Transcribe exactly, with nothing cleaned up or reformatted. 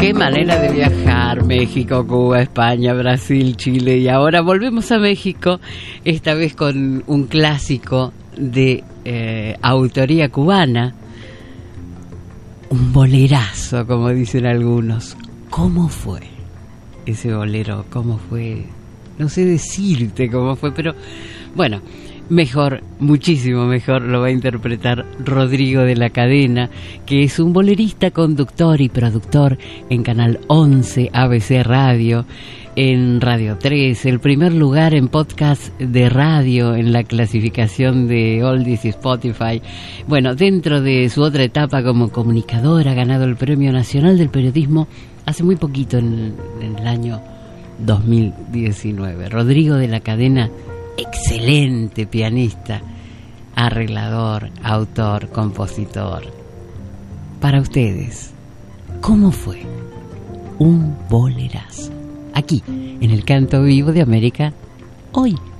qué manera de viajar. México, Cuba, España, Brasil, Chile y ahora volvemos a México, esta vez con un clásico de eh, autoría cubana, un bolerazo, como dicen algunos. ¿Cómo fue ese bolero? ¿Cómo fue? No sé decirte cómo fue, pero bueno, mejor, muchísimo mejor lo va a interpretar Rodrigo de la Cadena, que es un bolerista, conductor y productor en Canal once, A B C Radio, en Radio tres, el primer lugar en podcast de radio en la clasificación de Oldies y Spotify. Bueno, dentro de su otra etapa como comunicador, ha ganado el Premio Nacional del Periodismo hace muy poquito, en, en el año dos mil diecinueve. Rodrigo de la Cadena, excelente pianista, arreglador, autor, compositor. Para ustedes, ¿cómo fue? Un bolerazo. Aquí, en el Canto Vivo de América, hoy.